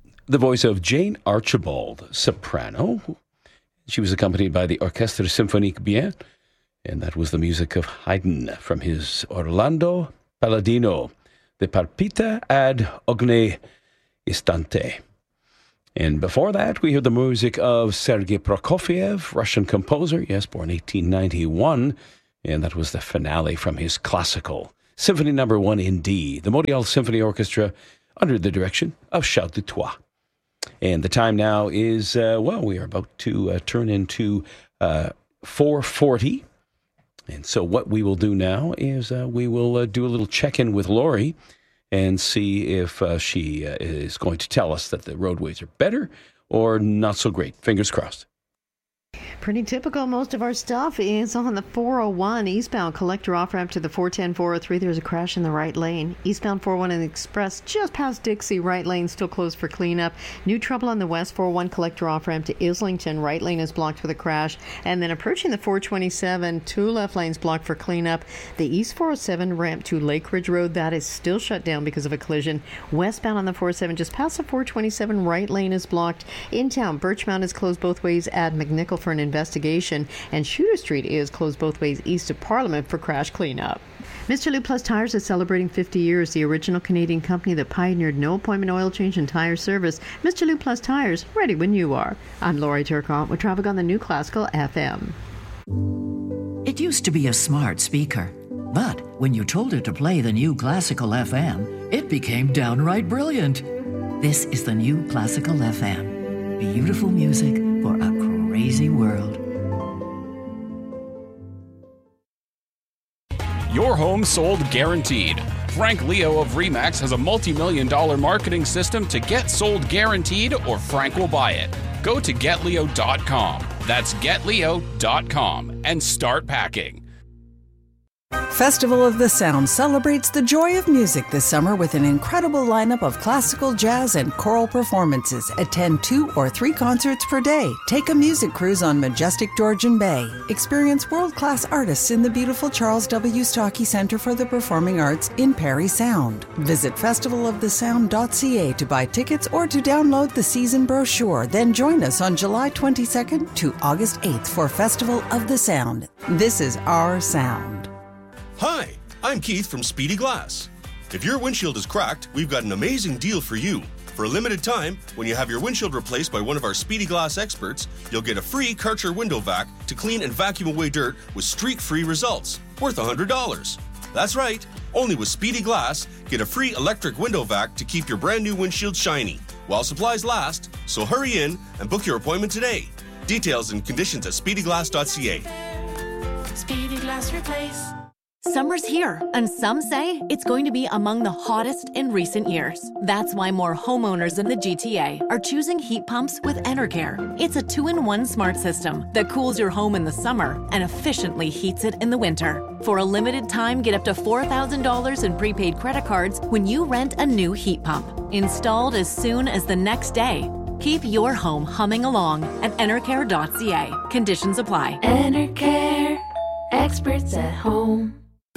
the voice of Jane Archibald, soprano. She was accompanied by the Orchestre Symphonique Bien, and that was the music of Haydn from his Orlando Palladino, the Palpita ad ogni istante. And before that, we heard the music of Sergei Prokofiev, Russian composer, yes, born 1891, and that was the finale from his classical Symphony No. 1 in D, the Montreal Symphony Orchestra, under the direction of Charles Dutoit. And the time now is, we are about to turn into 4:40. And so what we will do now is we will do a little check-in with Lori and see if she is going to tell us that the roadways are better or not so great. Fingers crossed. Pretty typical. Most of our stuff is on the 401 eastbound collector off-ramp to the 410, 403. There's a crash in the right lane. Eastbound 401 and Express just past Dixie. Right lane still closed for cleanup. New trouble on the west 401 collector off-ramp to Islington. Right lane is blocked with a crash. And then approaching the 427, two left lanes blocked for cleanup. The east 407 ramp to Lake Ridge Road, that is still shut down because of a collision. Westbound on the 407, just past the 427, right lane is blocked. In town, Birchmount is closed both ways at McNichol for an investigation, and Shooter Street is closed both ways east of Parliament for crash cleanup. Mr. Lou Plus Tires is celebrating 50 years, the original Canadian company that pioneered no appointment oil change and tire service. Mr. Lou Plus Tires, ready when you are. I'm Lori Turcotte with traffic on the New Classical FM. It used to be a smart speaker, but when you told it to play the New Classical FM, it became downright brilliant. This is the New Classical FM. Beautiful music for a crazy world. Your home sold guaranteed. Frank Leo of RE/MAX has a multi-million-dollar marketing system to get sold guaranteed, or Frank will buy it. Go to GetLeo.com. That's GetLeo.com and start packing. Festival of the Sound celebrates the joy of music this summer with an incredible lineup of classical, jazz, and choral performances. Attend 2 or 3 concerts per day. Take a music cruise on majestic Georgian Bay. Experience world-class artists in the beautiful Charles W. Stockey Center for the Performing Arts in Parry Sound. Visit festivalofthesound.ca to buy tickets or to download the season brochure. Then join us on July 22nd to August 8th for Festival of the Sound. This is our sound. Hi, I'm Keith from Speedy Glass. If your windshield is cracked, we've got an amazing deal for you. For a limited time, when you have your windshield replaced by one of our Speedy Glass experts, you'll get a free Karcher window vac to clean and vacuum away dirt with streak-free results, worth $100. That's right, only with Speedy Glass, get a free electric window vac to keep your brand new windshield shiny, while supplies last, so hurry in and book your appointment today. Details and conditions at speedyglass.ca. Speedy Glass Replace. Summer's here, and some say it's going to be among the hottest in recent years. That's why more homeowners in the GTA are choosing heat pumps with Enercare. It's a 2-in-1 smart system that cools your home in the summer and efficiently heats it in the winter. For a limited time, get up to $4,000 in prepaid credit cards when you rent a new heat pump. Installed as soon as the next day. Keep your home humming along at Enercare.ca. Conditions apply. Enercare, experts at home.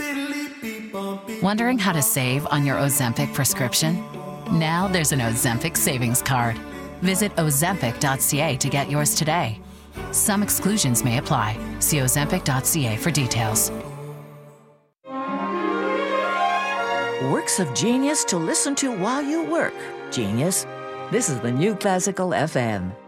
Wondering how to save on your Ozempic prescription? Now there's an Ozempic savings card. Visit Ozempic.ca to get yours today. Some exclusions may apply. See Ozempic.ca for details. Works of genius to listen to while you work. Genius. This is the New Classical FM.